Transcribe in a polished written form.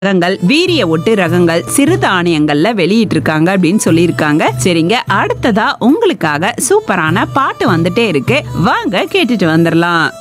ரகங்கள், வீரிய ஒட்டு ரகங்கள் சிறுதானியங்கள்ல வெளியிட்டு இருக்காங்க அப்படின்னு சொல்லியிருக்காங்க. சரிங்க, அடுத்ததா உங்களுக்காக சூப்பரான பாட்டு வந்துட்டே இருக்கு, வாங்க கேட்டுட்டு வந்துடலாம்.